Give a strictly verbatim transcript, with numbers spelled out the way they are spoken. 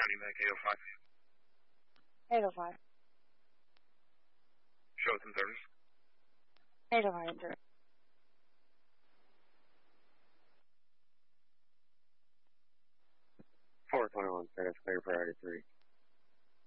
County Medic eight oh five. eight oh five. Show within service. eight oh five, sir. four twenty-one, status clear priority three.